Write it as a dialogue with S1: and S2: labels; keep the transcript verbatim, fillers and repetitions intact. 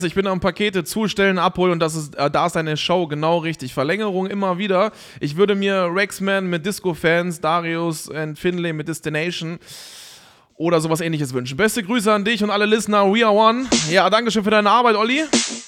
S1: Ich bin am Pakete zustellen, abholen und das ist, äh, da ist deine Show genau richtig. Verlängerung immer wieder. Ich würde mir Rexman mit Disco-Fans, Darius und Finlay mit Destination oder sowas ähnliches wünschen. Beste Grüße an dich und alle Listener. We are one. Ja, danke schön für deine Arbeit, Olli.